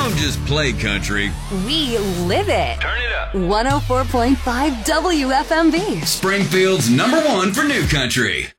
don't just play country. We live it. Turn it up. 104.5 WFMV. Springfield's #1 for new country.